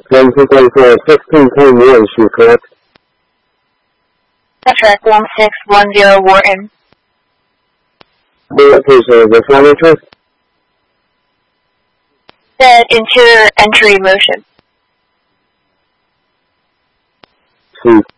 16.1 Street, correct? That's correct, 1610 Wharton. The location of the flight address? Said interior entry motion. See.